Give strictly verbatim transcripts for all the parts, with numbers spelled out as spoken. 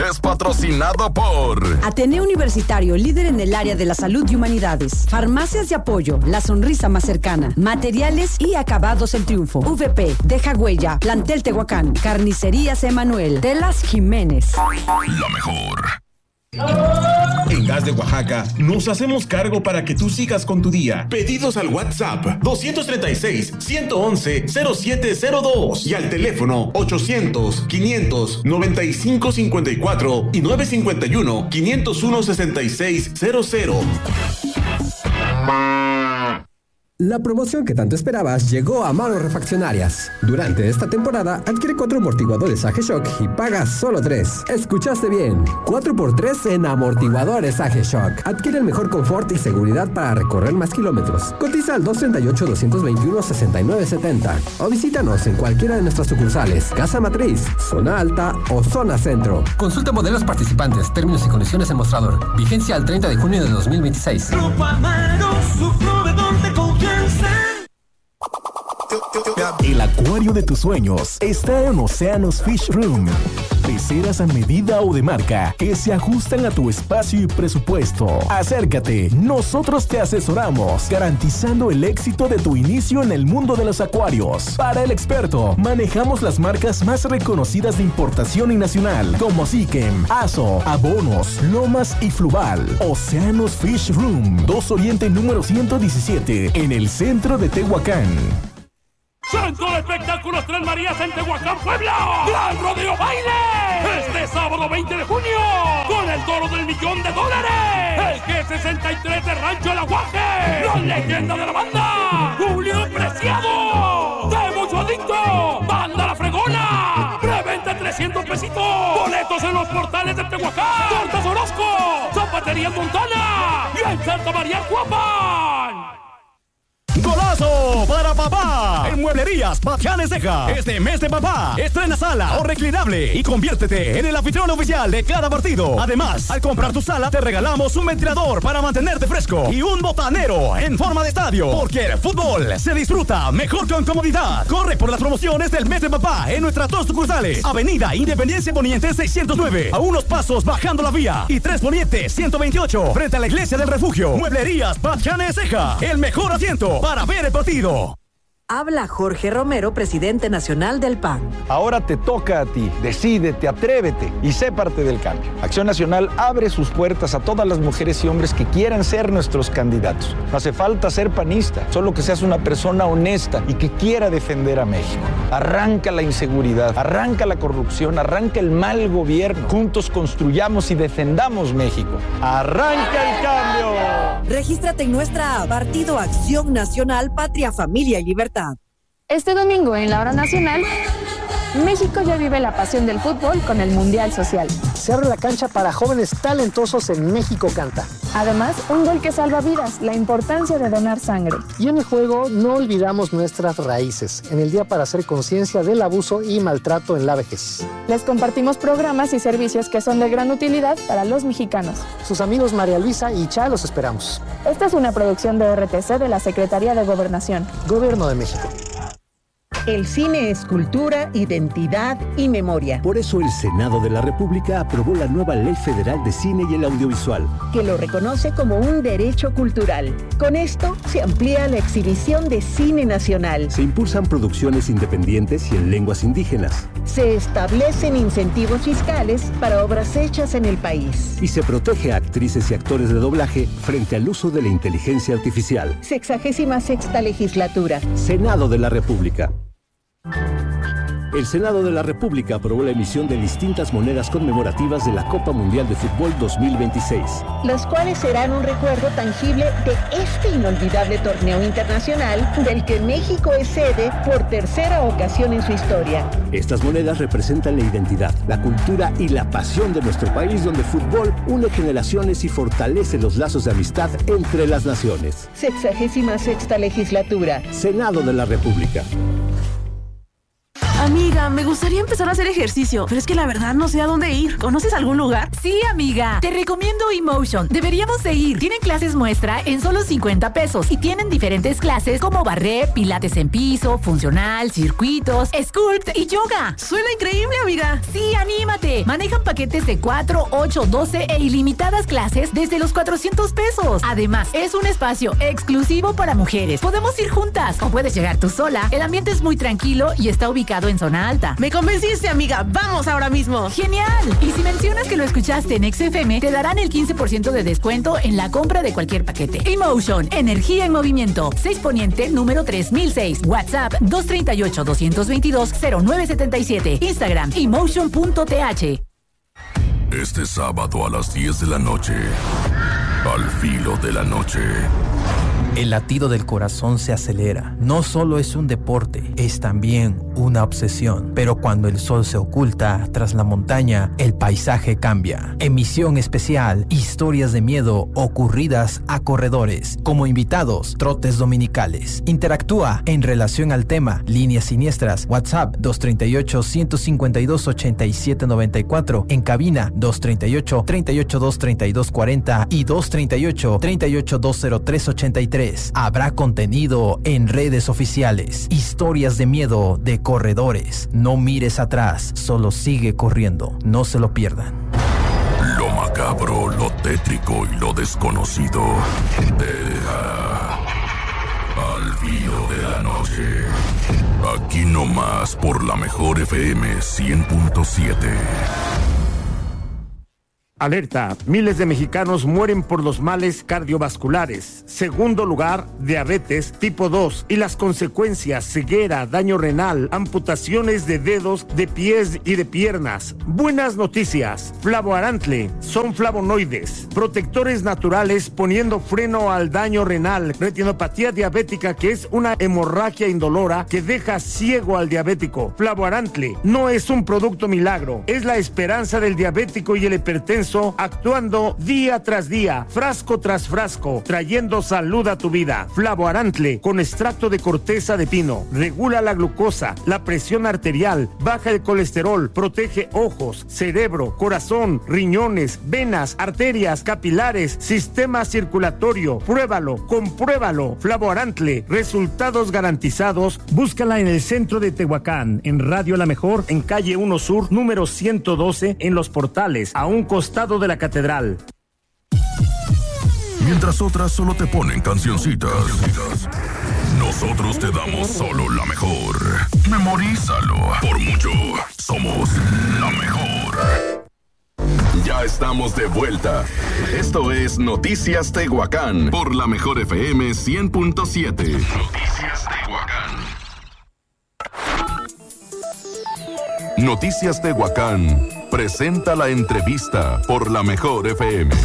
es patrocinado por Ateneo Universitario, líder en el área de la salud y humanidades. Farmacias de apoyo, la sonrisa más cercana. Materiales y acabados El Triunfo. V P, Deja Huella, Plantel Tehuacán. Carnicerías Emanuel. Telas Jiménez. Lo mejor. En Gas de Oaxaca nos hacemos cargo para que tú sigas con tu día. Pedidos al WhatsApp dos tres seis, uno uno uno, cero siete cero dos y al teléfono ochocientos, quinientos, noventa y cinco cincuenta y cuatro y nueve cinco uno, quinientos uno, sesenta y seis cero cero. La promoción que tanto esperabas llegó a Manos Refaccionarias. Durante esta temporada, adquiere cuatro amortiguadores A G Shock y paga solo tres. ¿Escuchaste bien? cuatro por tres en amortiguadores A G Shock. Adquiere el mejor confort y seguridad para recorrer más kilómetros. Cotiza al dos tres ocho, dos dos uno, seis nueve siete cero o visítanos en cualquiera de nuestras sucursales. Casa Matriz, Zona Alta o Zona Centro. Consulta modelos participantes, términos y condiciones en mostrador. Vigencia al treinta de junio de dos mil veintiséis. Grupo Amaro, su proveedor de confianza. El acuario de tus sueños está en Océanos Fish Room. Peceras a medida o de marca que se ajustan a tu espacio y presupuesto. Acércate, nosotros te asesoramos, garantizando el éxito de tu inicio en el mundo de los acuarios. Para el experto, manejamos las marcas más reconocidas de importación y nacional, como Sikem, Aso, Abonos, Lomas y Fluval. Océanos Fish Room, dos Oriente número ciento diecisiete, en el centro de Tehuacán. Centro de Espectáculos Tres Marías en Tehuacán, Puebla. ¡Gran Rodeo Baile! Este sábado veinte de junio, con el toro del millón de dólares. El G sesenta y tres de Rancho El Aguaje. La leyenda de la banda, Julio Preciado. De Mucho Adicto, Banda La Fregona. Preventa trescientos pesitos. Boletos en los portales de Tehuacán. Tortas Orozco, Zapatería Montana y en Santa María Cuapan. ¡Golazo para papá! En Mueblerías Batianes Ceja. Este mes de papá, estrena sala o reclinable y conviértete en el anfitrión oficial de cada partido. Además, al comprar tu sala, te regalamos un ventilador para mantenerte fresco y un botanero en forma de estadio. Porque el fútbol se disfruta mejor con comodidad. Corre por las promociones del mes de papá en nuestras dos sucursales. Avenida Independencia Poniente seiscientos nueve, a unos pasos bajando la vía. Y tres Poniente ciento veintiocho, frente a la Iglesia del Refugio. Mueblerías Batianes Ceja. El mejor asiento para ver el partido. Habla Jorge Romero, presidente nacional del P A N. Ahora te toca a ti. Decídete, atrévete y sé parte del cambio. Acción Nacional abre sus puertas a todas las mujeres y hombres que quieran ser nuestros candidatos. No hace falta ser panista, solo que seas una persona honesta y que quiera defender a México. Arranca la inseguridad, arranca la corrupción, arranca el mal gobierno. Juntos construyamos y defendamos México. ¡Arranca el cambio! Regístrate en nuestra app Partido Acción Nacional, Patria, Familia y Libertad. Este domingo en la hora nacional, México ya vive la pasión del fútbol con el Mundial Social. Se abre la cancha para jóvenes talentosos en México Canta. Además, un gol que salva vidas, la importancia de donar sangre. Y en el juego no olvidamos nuestras raíces, en el día para hacer conciencia del abuso y maltrato en la vejez. Les compartimos programas y servicios que son de gran utilidad para los mexicanos. Sus amigos María Luisa y Cha los esperamos. Esta es una producción de R T C de la Secretaría de Gobernación. Gobierno de México. El cine es cultura, identidad y memoria. Por eso el Senado de la República aprobó la nueva Ley Federal de Cine y el Audiovisual, que lo reconoce como un derecho cultural. Con esto se amplía la exhibición de cine nacional. Se impulsan producciones independientes y en lenguas indígenas. Se establecen incentivos fiscales para obras hechas en el país. Y se protege a actrices y actores de doblaje frente al uso de la inteligencia artificial. Sexagésima sexta legislatura. Senado de la República. El Senado de la República aprobó la emisión de distintas monedas conmemorativas de la Copa Mundial de Fútbol dos mil veintiséis. Las cuales serán un recuerdo tangible de este inolvidable torneo internacional del que México es sede por tercera ocasión en su historia. Estas monedas representan la identidad, la cultura y la pasión de nuestro país, donde el fútbol une generaciones y fortalece los lazos de amistad entre las naciones. Sexagésima sexta legislatura. Senado de la República. Amiga, me gustaría empezar a hacer ejercicio, pero es que la verdad no sé a dónde ir. ¿Conoces algún lugar? Sí, amiga. Te recomiendo eMotion. Deberíamos de ir. Tienen clases muestra en solo cincuenta pesos y tienen diferentes clases como barré, pilates en piso, funcional, circuitos, sculpt y yoga. Suena increíble, amiga. Sí, anímate. Manejan paquetes de cuatro, ocho, doce e ilimitadas clases desde los cuatrocientos pesos. Además, es un espacio exclusivo para mujeres. Podemos ir juntas o puedes llegar tú sola. El ambiente es muy tranquilo y está ubicado en zona alta. Me convenciste, amiga. Vamos ahora mismo. ¡Genial! Y si mencionas que lo escuchaste en X F M, te darán el quince por ciento de descuento en la compra de cualquier paquete. eMotion, energía en movimiento. seis Poniente, número tres mil seis. WhatsApp dos tres ocho, dos dos dos, cero nueve siete siete. Instagram, emotion punto t h. Este sábado a las diez de la noche, Al Filo de la Noche. El latido del corazón se acelera. No solo es un deporte, es también una obsesión. Pero cuando el sol se oculta tras la montaña, el paisaje cambia. Emisión especial, historias de miedo ocurridas a corredores. Como invitados, trotes dominicales. Interactúa en relación al tema. Líneas siniestras, WhatsApp dos tres ocho, uno cinco dos, ocho siete nueve cuatro. En cabina dos tres ocho, tres ocho dos, tres dos cuatro cero y dos tres ocho, tres ocho dos cero tres ocho tres. Habrá contenido en redes oficiales. Historias de miedo de corredores. No mires atrás, solo sigue corriendo. No se lo pierdan. Lo macabro, lo tétrico y lo desconocido. Deja Al Filo de la Noche. Aquí nomás por la mejor F M cien punto siete. Alerta, miles de mexicanos mueren por los males cardiovasculares. Segundo lugar, diabetes tipo dos y las consecuencias, ceguera, daño renal, amputaciones de dedos, de pies y de piernas. Buenas noticias, flavoarantle, son flavonoides, protectores naturales poniendo freno al daño renal, retinopatía diabética, que es una hemorragia indolora que deja ciego al diabético. Flavoarantle no es un producto milagro, es la esperanza del diabético y el hipertenso actuando día tras día, frasco tras frasco, trayendo salud a tu vida. Flavoarantle con extracto de corteza de pino regula la glucosa, la presión arterial, baja el colesterol, protege ojos, cerebro, corazón, riñones, venas, arterias, capilares, sistema circulatorio. Pruébalo, compruébalo. Flavoarantle, resultados garantizados. Búscala en el centro de Tehuacán, en Radio La Mejor, en calle uno Sur, número ciento doce, en Los Portales, a un costado de la catedral. Mientras otras solo te ponen cancioncitas, nosotros te damos solo la mejor. Memorízalo. Por mucho, somos la mejor. Ya estamos de vuelta. Esto es Noticias Tehuacán por la mejor F M cien punto siete. Noticias Tehuacán. Noticias Tehuacán presenta la entrevista por la mejor F M.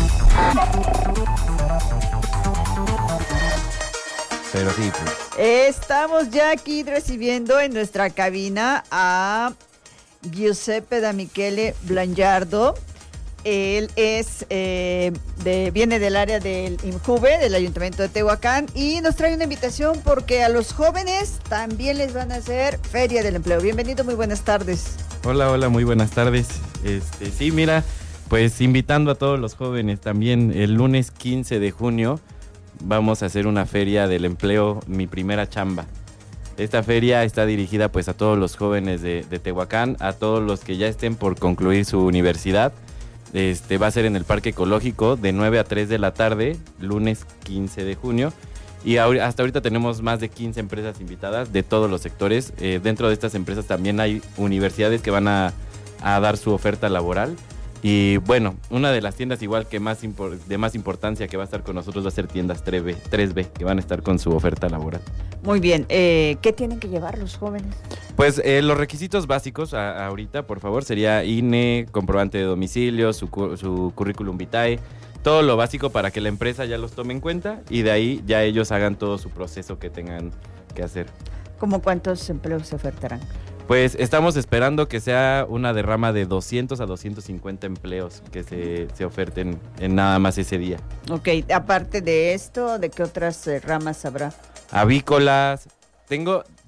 Pero sí, pues. Estamos ya aquí recibiendo en nuestra cabina a Giuseppe Da Michele Blangiardo. Él es eh, de, viene del área del INJUVE, del Ayuntamiento de Tehuacán, y nos trae una invitación porque a los jóvenes también les van a hacer Feria del Empleo. Bienvenido, muy buenas tardes. Hola, hola, muy buenas tardes. Este, sí, mira, pues invitando a todos los jóvenes también, el lunes quince de junio vamos a hacer una Feria del Empleo, mi primera chamba. Esta feria está dirigida pues a todos los jóvenes de, de Tehuacán, a todos los que ya estén por concluir su universidad. Este va a ser en el Parque Ecológico de nueve a tres de la tarde, lunes quince de junio. Y ahor- hasta ahorita tenemos más de quince empresas invitadas de todos los sectores. Eh, dentro de estas empresas también hay universidades que van a, a dar su oferta laboral. Y bueno, una de las tiendas igual que más impor- de más importancia que va a estar con nosotros va a ser tiendas tres B, tres B, que van a estar con su oferta laboral. Muy bien, eh, ¿qué tienen que llevar los jóvenes? Pues eh, los requisitos básicos a, a ahorita, por favor, sería I N E, comprobante de domicilio, su, cu- su currículum vitae, todo lo básico para que la empresa ya los tome en cuenta y de ahí ya ellos hagan todo su proceso que tengan que hacer. ¿Cómo cuántos empleos se ofertarán? Pues estamos esperando que sea una derrama de doscientos a doscientos cincuenta empleos que se, se oferten en nada más ese día. Ok, aparte de esto, ¿de qué otras eh, ramas habrá? Avícolas, tengo,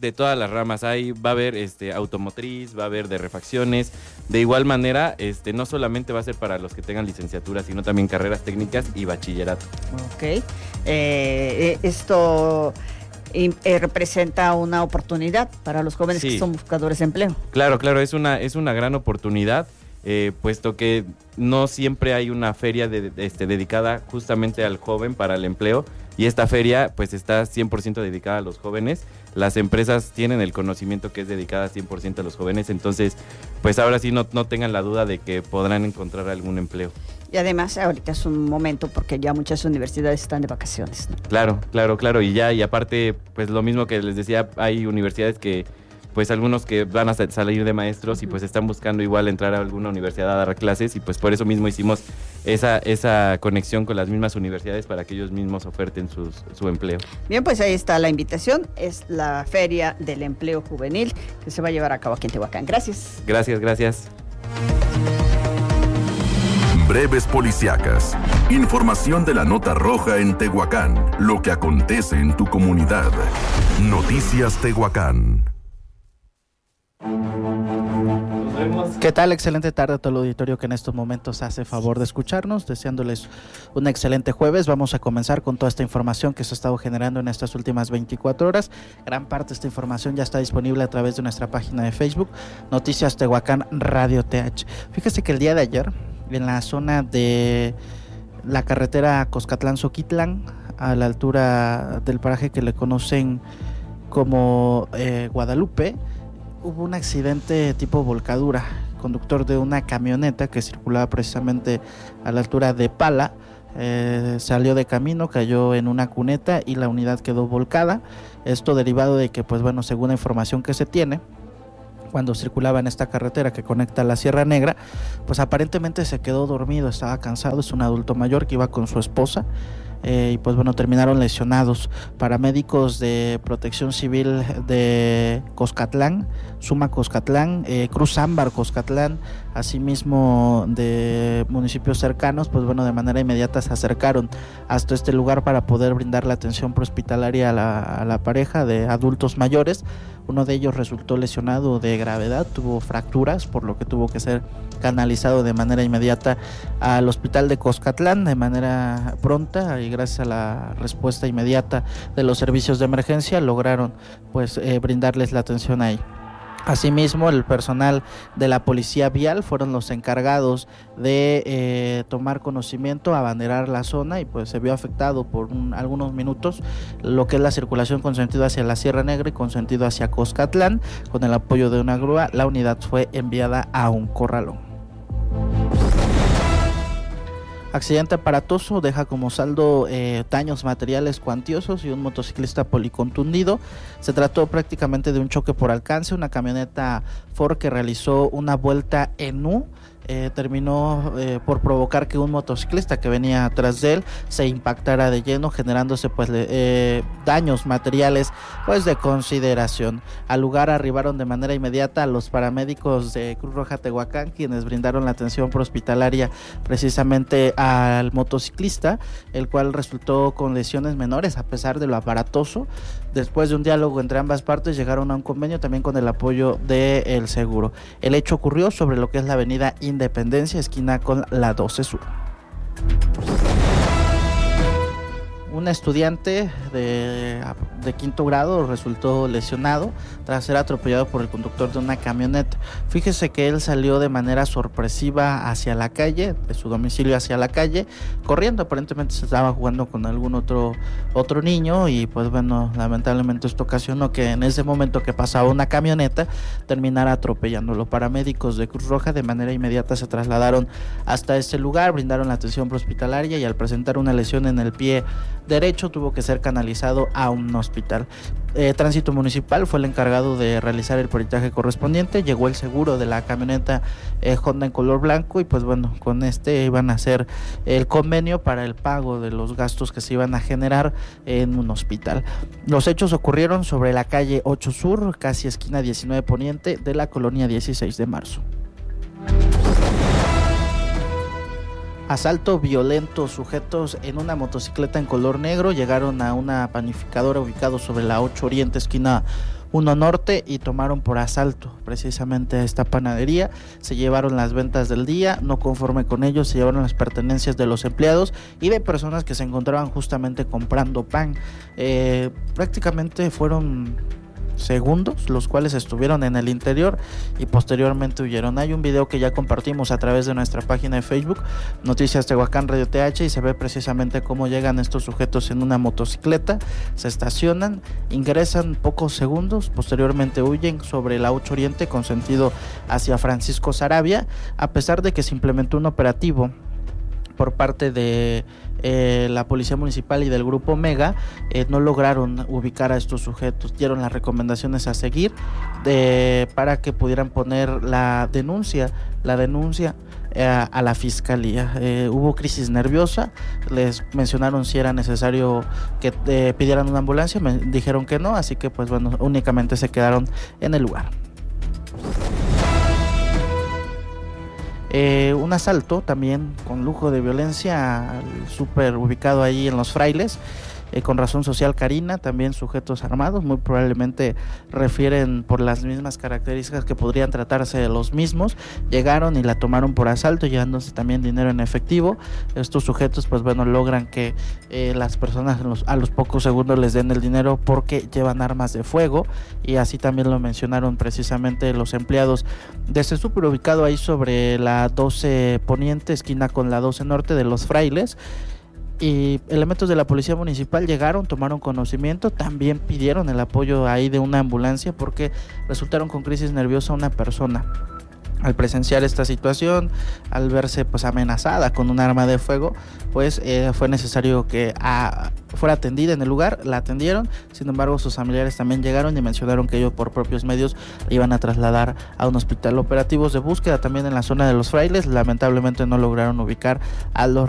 de todas las ramas. Ahí va a haber este, automotriz, va a haber de refacciones. De igual manera, este, no solamente va a ser para los que tengan licenciatura, sino también carreras técnicas y bachillerato. Ok. Eh, esto eh, representa una oportunidad para los jóvenes sí. que son buscadores de empleo. Claro, claro, es una, es una gran oportunidad. Eh, puesto que no siempre hay una feria de, de, este, dedicada justamente al joven para el empleo, y esta feria pues está cien por ciento dedicada a los jóvenes. Las empresas tienen el conocimiento que es dedicada cien por ciento a los jóvenes, entonces pues ahora sí no, no tengan la duda de que podrán encontrar algún empleo. Y además ahorita es un momento porque ya muchas universidades están de vacaciones, ¿no? Claro, claro, claro, y ya, y aparte pues lo mismo que les decía, hay universidades que pues algunos que van a salir de maestros y pues están buscando igual entrar a alguna universidad a dar clases, y pues por eso mismo hicimos esa, esa conexión con las mismas universidades para que ellos mismos oferten sus, su empleo. Bien, pues ahí está la invitación, es la Feria del Empleo Juvenil que se va a llevar a cabo aquí en Tehuacán. Gracias. Gracias, gracias. Breves policíacas. Información de la nota roja en Tehuacán. Lo que acontece en tu comunidad. Noticias Tehuacán. ¿Qué tal? Excelente tarde a todo el auditorio que en estos momentos hace favor de escucharnos, deseándoles un excelente jueves. Vamos a comenzar con toda esta información que se ha estado generando en estas últimas veinticuatro horas. Gran parte de esta información ya está disponible a través de nuestra página de Facebook, Noticias Tehuacán Radio T H. Fíjese que el día de ayer, en la zona de la carretera Coscatlán-Zoquitlán, a la altura del paraje que le conocen como eh, Guadalupe, hubo un accidente tipo volcadura. Conductor de una camioneta que circulaba precisamente a la altura de Pala eh, salió de camino, cayó en una cuneta y la unidad quedó volcada. Esto derivado de que, pues bueno, según la información que se tiene, cuando circulaba en esta carretera que conecta a la Sierra Negra, pues aparentemente se quedó dormido, estaba cansado. Es un adulto mayor que iba con su esposa. Eh, y pues bueno, terminaron lesionados. Paramédicos de Protección Civil de Coscatlán, Suma Coscatlán, eh, Cruz Ámbar Coscatlán, asimismo de municipios cercanos, pues bueno, de manera inmediata se acercaron hasta este lugar para poder brindar la atención prehospitalaria a la, a la pareja de adultos mayores. Uno de ellos resultó lesionado de gravedad, tuvo fracturas, por lo que tuvo que ser canalizado de manera inmediata al hospital de Coscatlán de manera pronta, y gracias a la respuesta inmediata de los servicios de emergencia lograron pues eh, brindarles la atención ahí. Asimismo, el personal de la policía vial fueron los encargados de eh, tomar conocimiento, abanderar la zona, y pues se vio afectado por un, algunos minutos lo que es la circulación con sentido hacia la Sierra Negra y con sentido hacia Coscatlán. Con el apoyo de una grúa, la unidad fue enviada a un corralón. Accidente aparatoso deja como saldo eh, daños materiales cuantiosos y un motociclista policontundido. Se trató prácticamente de un choque por alcance. Una camioneta Ford que realizó una vuelta en U eh, terminó eh, por provocar que un motociclista que venía atrás de él se impactara de lleno, generándose pues eh, daños materiales pues de consideración. Al lugar arribaron de manera inmediata los paramédicos de Cruz Roja Tehuacán, quienes brindaron la atención prehospitalaria precisamente al motociclista, el cual resultó con lesiones menores a pesar de lo aparatoso. Después de un diálogo entre ambas partes llegaron a un convenio también con el apoyo del seguro. El hecho ocurrió sobre lo que es la avenida Independencia, esquina con la doce Sur. Un estudiante de, de quinto grado resultó lesionado tras ser atropellado por el conductor de una camioneta. Fíjese que él salió de manera sorpresiva hacia la calle, de su domicilio hacia la calle, corriendo. Aparentemente se estaba jugando con algún otro, otro niño, y pues bueno, lamentablemente esto ocasionó que en ese momento que pasaba una camioneta terminara atropellándolo. Paramédicos de Cruz Roja de manera inmediata se trasladaron hasta este lugar, brindaron la atención prehospitalaria, y al presentar una lesión en el pie derecho tuvo que ser canalizado a un hospital. Eh, Tránsito Municipal fue el encargado de realizar el peritaje correspondiente. Llegó el seguro de la camioneta eh, Honda en color blanco, y pues bueno, con este iban a hacer el convenio para el pago de los gastos que se iban a generar en un hospital. Los hechos ocurrieron sobre la calle ocho Sur, casi esquina diecinueve Poniente de la colonia dieciséis de marzo. Asalto violento. Sujetos en una motocicleta en color negro llegaron a una panificadora ubicada sobre la ocho Oriente, esquina uno Norte y tomaron por asalto precisamente esta panadería. Se llevaron las ventas del día, no conforme con ello se llevaron las pertenencias de los empleados y de personas que se encontraban justamente comprando pan. Eh, prácticamente fueron segundos los cuales estuvieron en el interior y posteriormente huyeron. Hay un video que ya compartimos a través de nuestra página de Facebook, Noticias Tehuacán Radio T H, y se ve precisamente cómo llegan estos sujetos en una motocicleta, se estacionan, ingresan pocos segundos, posteriormente huyen sobre la ocho Oriente con sentido hacia Francisco Saravia. A pesar de que se implementó un operativo por parte de eh, la Policía Municipal y del Grupo Mega, eh, no lograron ubicar a estos sujetos. Dieron las recomendaciones a seguir de, para que pudieran poner la denuncia, la denuncia eh, a la Fiscalía. Eh, hubo crisis nerviosa, les mencionaron si era necesario que eh, pidieran una ambulancia, me dijeron que no, así que pues bueno, únicamente se quedaron en el lugar. Eh, un asalto también con lujo de violencia, súper ubicado ahí en Los Frailes, eh, con razón social Karina, también sujetos armados, muy probablemente refieren por las mismas características que podrían tratarse de los mismos, llegaron y la tomaron por asalto, llevándose también dinero en efectivo. Estos sujetos pues bueno logran que eh, las personas los, a los pocos segundos les den el dinero porque llevan armas de fuego, y así también lo mencionaron precisamente los empleados de este súper ubicado ahí sobre la doce Poniente, esquina con la doce Norte de Los Frailes. Y elementos de la Policía Municipal llegaron, tomaron conocimiento, también pidieron el apoyo ahí de una ambulancia porque resultaron con crisis nerviosa una persona. Al presenciar esta situación, al verse pues amenazada con un arma de fuego, pues eh, fue necesario que a, fuera atendida en el lugar. La atendieron, sin embargo sus familiares también llegaron y mencionaron que ellos por propios medios la iban a trasladar a un hospital. Operativos de búsqueda también en la zona de Los Frailes, lamentablemente no lograron ubicar a los